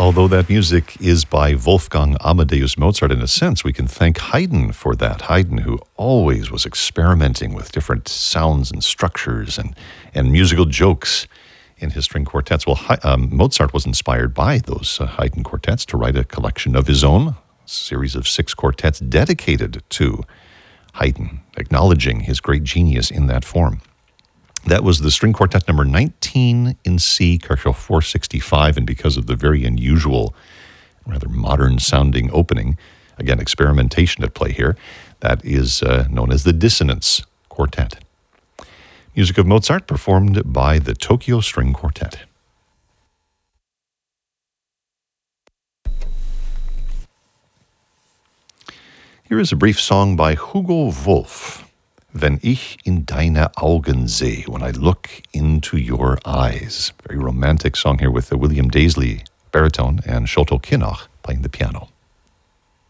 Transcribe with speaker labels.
Speaker 1: Although that music is by Wolfgang Amadeus Mozart, in a sense, we can thank Haydn for that. Haydn, who always was experimenting with different sounds and structures and musical jokes in his string quartets. Well, Mozart was inspired by those Haydn quartets to write a collection of his own, a series of 6 quartets dedicated to Haydn, acknowledging his great genius in that form. That was the string quartet number 19 in C, Kirchhoff 465, and because of the very unusual, rather modern-sounding opening, again, experimentation at play here, that is known as the Dissonance Quartet. Music of Mozart performed by the Tokyo String Quartet. Here is a brief song by Hugo Wolf. Wenn ich in deine Augen sehe, when I look into your eyes. Very romantic song here with William Daisley, baritone, and Sholto Kinnoch playing the piano.